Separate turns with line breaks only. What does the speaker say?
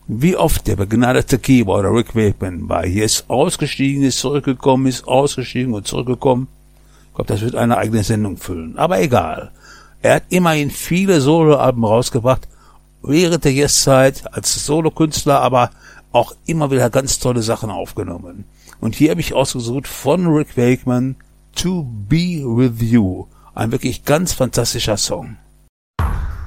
Wie oft der begnadete Keyboarder Rick Wakeman bei hier ist ausgestiegen, ist zurückgekommen, ist ausgestiegen und zurückgekommen. Ich glaube, das wird eine eigene Sendung füllen. Aber egal. Er hat immerhin viele Soloalben rausgebracht, während der Yes-Zeit als Solokünstler, aber auch immer wieder ganz tolle Sachen aufgenommen. Und hier habe ich ausgesucht von Rick Wakeman To Be With You. Ein wirklich ganz fantastischer Song.